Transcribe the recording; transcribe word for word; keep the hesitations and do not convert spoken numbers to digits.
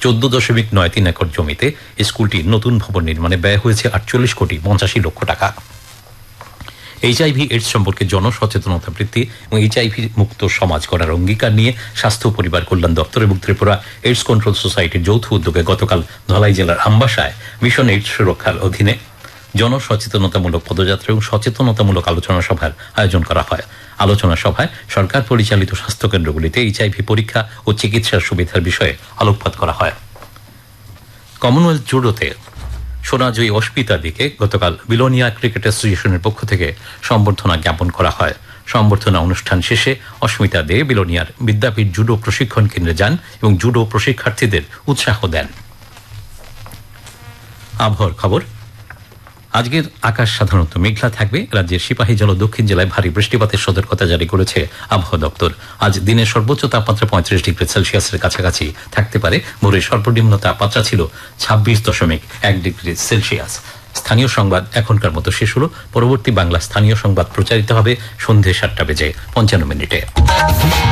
চোদ্দ দশমিক নয় তিন একর জমিতে স্কুলটির নতুন ভবন নির্মাণে ব্যয় হয়েছে আটচল্লিশ কোটি পঁচাশি লক্ষ টাকা। এইচআইভি এইডস সম্পর্কে জনসচেতনতা বৃদ্ধি এবং এইচআইভি মুক্ত সমাজ গড়ার অঙ্গীকার নিয়ে স্বাস্থ্য ও পরিবার কল্যাণ দপ্তর এবং ত্রিপুরা এইডস কন্ট্রোল সোসাইটির যৌথ উদ্যোগে গতকাল ধলাই জেলার আমবাসায় মিশন এইডস সুরক্ষার অধীনে জনসচেতনতামূলক পদযাত্রা এবং সচেতনতামূলক আলোচনা সভার আয়োজন করা হয়। আলোচনা সভায় সরকার পরিচালিত স্বাস্থ্যকেন্দ্রগুলিতে এইচআইভি পরীক্ষা ও চিকিৎসার সুবিধার বিষয়ে আলোকপাত করা হয়। কমনওয়েলথ জুডোতে সোনাজয়ী অস্মিতা দিকে গতকাল বিলোনিয়া ক্রিকেট অ্যাসোসিয়েশনের পক্ষ থেকে সম্বর্ধনা জ্ঞাপন করা হয়। সম্বর্ধনা অনুষ্ঠান শেষে অস্মিতা দে বিলোনিয়ার বিদ্যাপীঠ জুডো প্রশিক্ষণ কেন্দ্রে যান এবং জুডো প্রশিক্ষার্থীদের উৎসাহ দেন। আবহাওয়ার খবর। আজকের আকাশ সাধারণত মেঘলা থাকবে। রাজ্যের সিপাহীজলা ও দক্ষিণ জেলায় ভারী বৃষ্টিপাতের সতর্কতা জারি করেছে আবহাওয়া দপ্তর। আজ দিনের সর্বোচ্চ তাপমাত্রা পঁয়ত্রিশ ডিগ্রি সেলসিয়াসের কাছাকাছি থাকতে পারে। ভোরের সর্বনিম্ন তাপমাত্রা ছিল ছাব্বিশ দশমিক এক ডিগ্রি সেলসিয়াস। স্থানীয় সংবাদ এখনকার মতো শেষ হলো। পরবর্তী বাংলা স্থানীয় সংবাদ প্রচারিত হবে সন্ধে সাতটা বেজে পঞ্চান্ন মিনিটে।